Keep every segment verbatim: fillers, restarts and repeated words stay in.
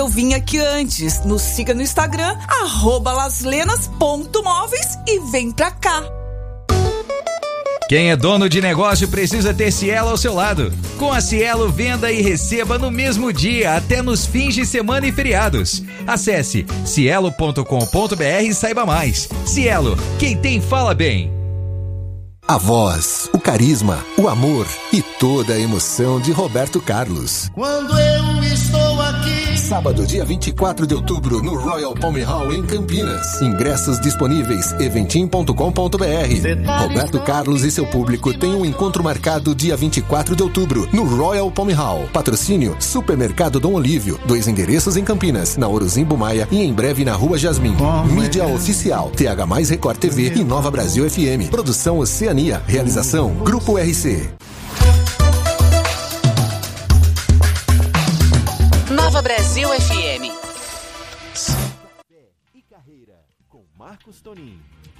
Eu vim aqui antes. Nos siga no Instagram, arroba laslenas ponto móveis e vem pra cá. Quem é dono de negócio precisa ter Cielo ao seu lado. Com a Cielo, venda e receba no mesmo dia, até nos fins de semana e feriados. Acesse cielo ponto com ponto br e saiba mais. Cielo, quem tem fala bem. A voz, o carisma, o amor e toda a emoção de Roberto Carlos. Quando eu estou aqui. Sábado, dia vinte e quatro de outubro, no Royal Palm Hall, em Campinas. Ingressos disponíveis, eventim ponto com ponto br. Roberto Carlos e seu público têm um encontro marcado dia vinte e quatro de outubro, no Royal Palm Hall. Patrocínio, Supermercado Dom Olívio. Dois endereços em Campinas, na Orozimbo Maia e em breve na Rua Jasmim. Mídia oficial, T H mais Record T V e Nova Brasil F M. Produção Oceania. Realização, Grupo R C. Nova Brasil F M. E carreira com Marcos Tonin.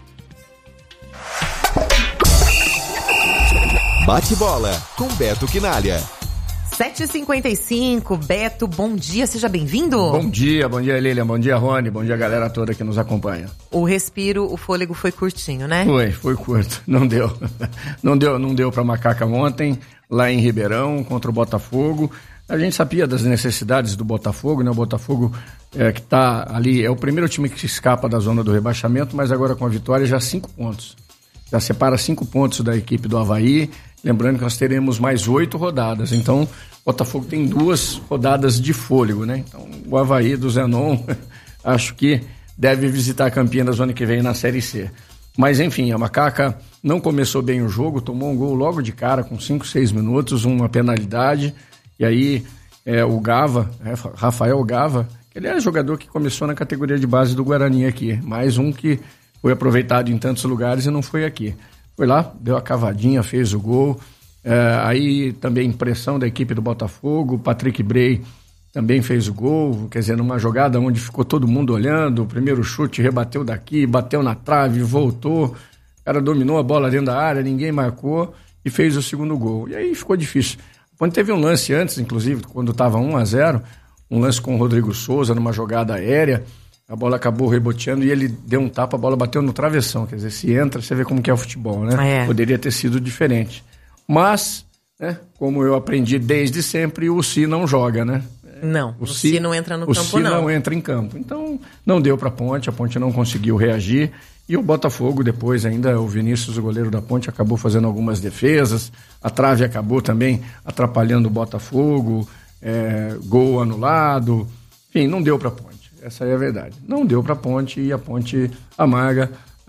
Bate bola com Beto Quinalha. sete e cinquenta e cinco, Beto, bom dia, seja bem-vindo. Bom dia, bom dia Lilian, bom dia Rony, bom dia a galera toda que nos acompanha. O respiro, o fôlego foi curtinho, né? Foi, foi curto, não deu, não deu, não deu pra Macaca ontem, lá em Ribeirão, contra o Botafogo. A gente sabia das necessidades do Botafogo, né? O Botafogo é, que tá ali, é o primeiro time que se escapa da zona do rebaixamento, mas agora com a vitória já cinco pontos. Já separa cinco pontos da equipe do Avaí. Lembrando que nós teremos mais oito rodadas. Então, o Botafogo tem duas rodadas de fôlego, né? Então, o Avaí do Zenon, acho que deve visitar Campinas no ano que vem na Série C. Mas, enfim, a Macaca não começou bem o jogo, tomou um gol logo de cara, com cinco, seis minutos, uma penalidade. E aí, é, o Gava, é, Rafael Gava, ele é jogador que começou na categoria de base do Guarani aqui. Mais um que foi aproveitado em tantos lugares e não foi aqui. Foi lá, deu a cavadinha, fez o gol. É, aí também pressão da equipe do Botafogo. O Patrick Bray também fez o gol. Quer dizer, numa jogada onde ficou todo mundo olhando. O primeiro chute rebateu daqui, bateu na trave, voltou. O cara dominou a bola dentro da área, ninguém marcou e fez o segundo gol. E aí ficou difícil. Quando teve um lance antes, inclusive, quando estava um a zero, um lance com o Rodrigo Souza numa jogada aérea. A bola acabou reboteando e ele deu um tapa, a bola bateu no travessão. Quer dizer, se entra, você vê como que é o futebol, né? É. Poderia ter sido diferente. Mas, né, como eu aprendi desde sempre, o Si não joga, né? Não, o, o Si não entra no o campo, Si não. não entra em campo. Então, não deu para a Ponte, a Ponte não conseguiu reagir. E o Botafogo, depois ainda, o Vinícius, o goleiro da Ponte, acabou fazendo algumas defesas. A trave acabou também atrapalhando o Botafogo. É, gol anulado. Enfim, não deu para a Ponte. Essa é a verdade. Não deu para a Ponte e a Ponte amarga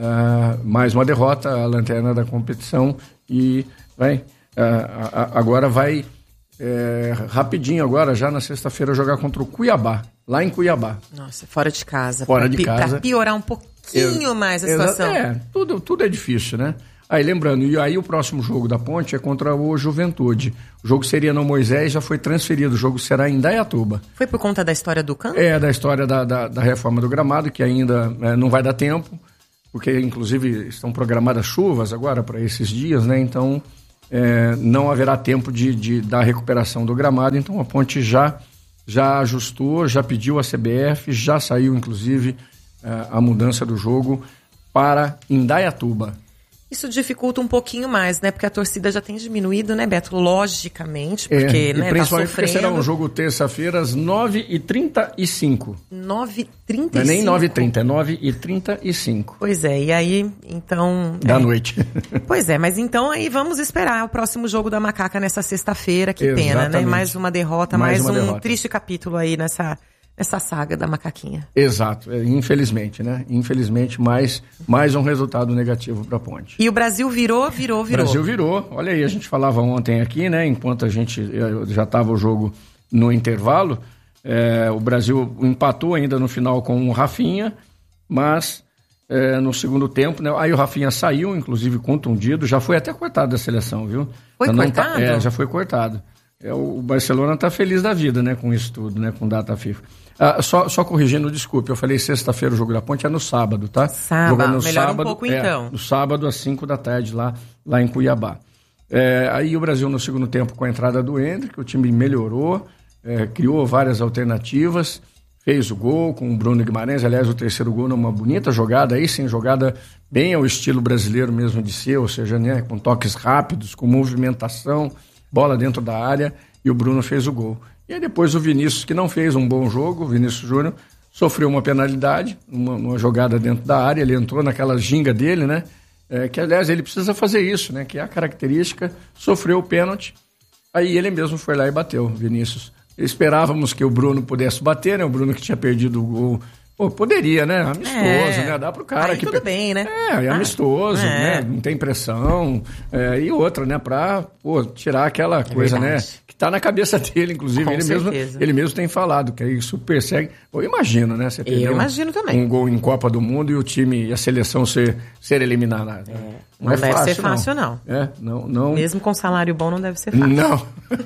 uh, mais uma derrota, a lanterna da competição, e vai, uh, agora vai é, rapidinho, agora já na sexta-feira, jogar contra o Cuiabá, lá em Cuiabá. Nossa, fora de casa. Fora de pi- casa. Para piorar um pouquinho eu, mais a situação. É, tudo, tudo é difícil, né? Aí, lembrando, e aí o próximo jogo da Ponte é contra o Juventude. O jogo seria no Moisés, já foi transferido. O jogo será em Indaiatuba. Foi por conta da história do campo? É, da história da, da, da reforma do gramado, que ainda é, não vai dar tempo, porque, inclusive, estão programadas chuvas agora para esses dias, né? Então, é, não haverá tempo de, de, da recuperação do gramado. Então, a Ponte já, já ajustou, já pediu a C B F, já saiu, inclusive, é, a mudança do jogo para Indaiatuba. Isso dificulta um pouquinho mais, né? Porque a torcida já tem diminuído, né, Beto? Logicamente, porque, é, né, principalmente tá porque será um sofrendo. jogo terça-feira às nove e trinta e cinco. nove e trinta Não e cinco? é nem nove e trinta, é nove e trinta e cinco. Pois é, e aí, então... Da é. noite. Pois é, mas então aí vamos esperar o próximo jogo da Macaca nessa sexta-feira. Que Exatamente. pena, né? Mais uma derrota, mais, mais uma um derrota. triste capítulo aí nessa... Essa saga da Macaquinha. Exato, é, infelizmente, né? Infelizmente, mais, mais um resultado negativo para a Ponte. E o Brasil virou, virou, virou. O Brasil virou. Olha aí, a gente falava ontem aqui, né? Enquanto a gente já estava o jogo no intervalo, é, o Brasil empatou ainda no final com o Rafinha, mas é, no segundo tempo, né? Aí o Rafinha saiu, inclusive contundido, já foi até cortado da seleção, viu? Foi já cortado? Não tá, é, já foi cortado. É, o Barcelona está feliz da vida, né? Com isso tudo, né? Com data FIFA. Ah, só, só corrigindo, desculpe, eu falei sexta-feira o jogo da Ponte é no sábado, tá? Sábado, no melhor sábado, um pouco é, então. No sábado às cinco da tarde lá, lá em Cuiabá. É, aí o Brasil no segundo tempo com a entrada do Endrick, o time melhorou, é, criou várias alternativas fez o gol com o Bruno Guimarães, aliás, o terceiro gol numa bonita jogada, aí sim, jogada bem ao estilo brasileiro mesmo de ser, ou seja, né, com toques rápidos, com movimentação, bola dentro da área, e o Bruno fez o gol. E aí depois o Vinícius, que não fez um bom jogo, o Vinícius Júnior, sofreu uma penalidade, uma, uma jogada dentro da área, ele entrou naquela ginga dele, né, é, que aliás ele precisa fazer isso, né, que é a característica, sofreu o pênalti, aí ele mesmo foi lá e bateu, Vinícius. Esperávamos que o Bruno pudesse bater, né? O Bruno que tinha perdido o gol. Pô, poderia, né? Amistoso, é. né? Dá pro cara aí que... tudo bem, né? É, é amistoso, ah, é. né? Não tem pressão. É, e outra, né? Pra, pô, tirar aquela é coisa, verdade. né? Que tá na cabeça dele, inclusive. Com ele mesmo, ele mesmo tem falado, que isso persegue... Eu imagino, né? Você Eu imagino um, também. Um gol em Copa do Mundo e o time e a seleção ser, ser eliminada. É. Não, não é deve fácil, ser fácil, não. não. É, não, não. Mesmo com salário bom, não deve ser fácil. Não.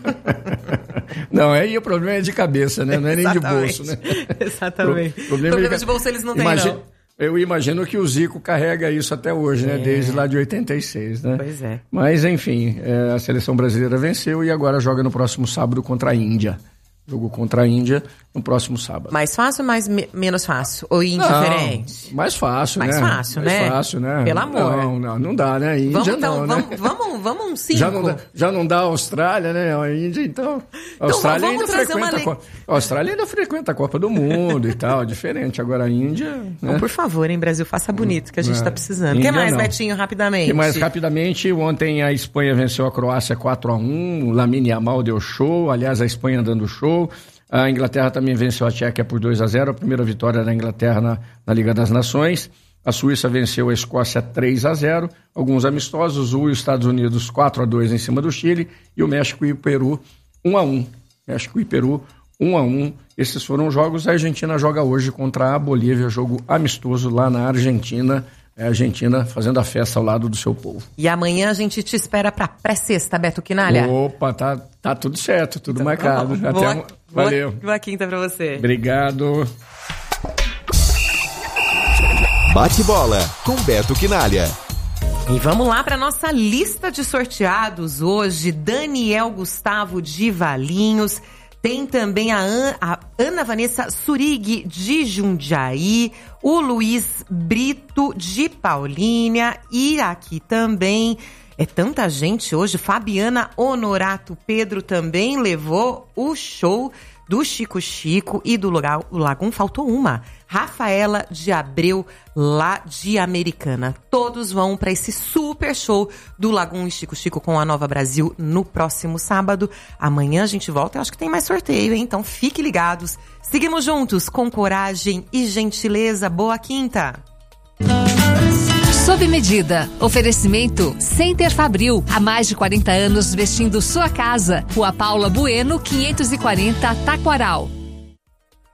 Não, aí o problema é de cabeça, né? Não é nem de bolso, né? Exatamente. Pro, problema, problema de, de bolso eles não imagine, têm, não. Eu imagino que o Zico carrega isso até hoje, é. né? Desde lá de oitenta e seis, né? Pois é. Mas, enfim, é, a seleção brasileira venceu e agora joga no próximo sábado contra a Índia. Jogo contra a Índia no próximo sábado. Mais fácil ou mais me- menos fácil? Ou indiferente? Não, mais fácil, mais né? Fácil, mais né? fácil, né? Pelo amor. Não, não, não dá, né? Índia vamos, então, não, vamos, né? vamos, vamos um cinco. Já não dá, já não dá a Austrália, né? A Índia, então... A Austrália então, ainda frequenta a Copa. A Austrália ainda frequenta a Copa do Mundo e tal, diferente. Agora a Índia... Né? Então, por favor, hein, Brasil, faça bonito, que a gente é. está precisando. O Índia, que mais, não. Betinho, rapidamente? E mais rapidamente, ontem a Espanha venceu a Croácia quatro a um, o Lamine Yamal deu show, aliás, a Espanha dando show. A Inglaterra também venceu a Tchequia por dois a zero, a primeira vitória da Inglaterra na, na Liga das Nações. A Suíça venceu a Escócia três a zero, alguns amistosos, o Estados Unidos quatro a dois em cima do Chile, e o México e o Peru um a um. México e Peru um a um. Esses foram os jogos. A Argentina joga hoje contra a Bolívia, jogo amistoso lá na Argentina. É a Argentina fazendo a festa ao lado do seu povo. E amanhã a gente te espera pra pré-sexta, Beto Quinalha. Opa, tá, tá tudo certo, tudo então, marcado. Tá Até boa, um... Valeu. Boa, boa quinta pra você. Obrigado. Bate bola com Beto Quinalha. E vamos lá para nossa lista de sorteados hoje. Daniel Gustavo de Valinhos. Tem também a, An, a Ana Vanessa Surig de Jundiaí, o Luiz Brito de Paulínia e aqui também, é tanta gente hoje, Fabiana Honorato Pedro também levou o show do Chico Chico e do Lagum, faltou uma, Rafaela de Abreu, lá de Americana. Todos vão para esse super show do Lagum e Chico Chico com a Nova Brasil no próximo sábado. Amanhã a gente volta, eu acho que tem mais sorteio, hein? Então fiquem ligados. Seguimos juntos com coragem e gentileza. Boa quinta! Sob medida. Oferecimento Center Fabril. Há mais de quarenta anos vestindo sua casa. Rua Paula Bueno, quinhentos e quarenta, Taquaral.